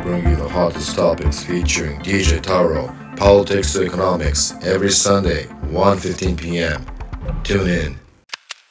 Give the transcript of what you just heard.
bring you the hottest topics featuring DJ Taro, politics to economics, every Sunday, 1:15 p.m. Tune in.